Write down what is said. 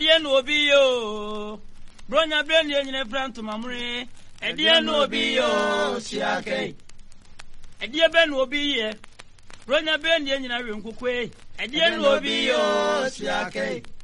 Ediye no obi yo. Bronya brand ye nyine franto mamre. Ediye no obi yo siake. Ediye ben obi ye. Bronya brand ye nyina we nkokwe. Ediye no obi yo siake.